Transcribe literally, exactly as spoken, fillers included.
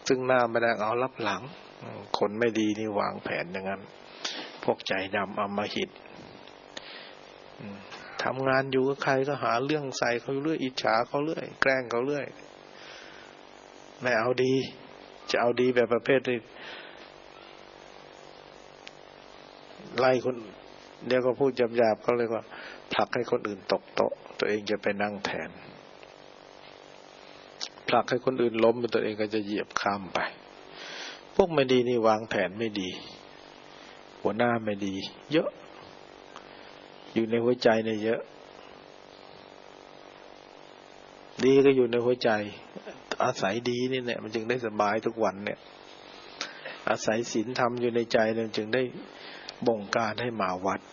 ซึ่งหน้าไม่ได้เอารับหลังคนไม่ดีนี่วางแผนอย่างนั้นพวกใจดำอำมหิตทำงานอยู่กับใครก็หาเรื่องใส่เขาเรื่อยอิจฉาเขาเรื่อยแกล้งเขาเรื่อยไม่เอาดีจะเอาดีแบบประเภทที่ไล่คนเดี๋ยวก็พูดหยาบๆเขาเลยว่าผลักให้คนอื่นตกโต๊ะตัวเองจะไปนั่งแทนผลักให้คนอื่นล้มตัวเองก็จะเหยียบข้ามไปพวกไม่ดีนี่วางแผนไม่ดีหัวหน้าไม่ดีเยอะอยู่ในหัวใจเนี่ยเยอะดีก็อยู่ในหัวใจอาศัยดีนี่เนี่ยมันจึงได้สบายทุกวันเนี่ยอาศัยศีลธรรมอยู่ในใจเนี่ยจึงได้บงการให้มาวัด